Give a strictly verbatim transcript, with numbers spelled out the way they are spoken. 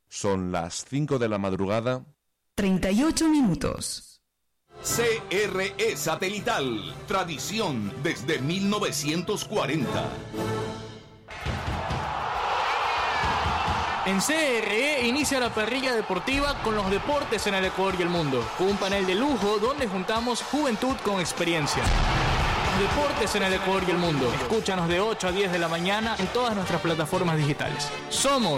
Son las cinco de la madrugada. treinta y ocho minutos. C R E Satelital, tradición desde mil novecientos cuarenta. En C R E inicia la parrilla deportiva con los deportes en el Ecuador y el mundo. Un panel de lujo donde juntamos juventud con experiencia. Los deportes en el Ecuador y el mundo. Escúchanos de ocho a diez de la mañana en todas nuestras plataformas digitales. Somos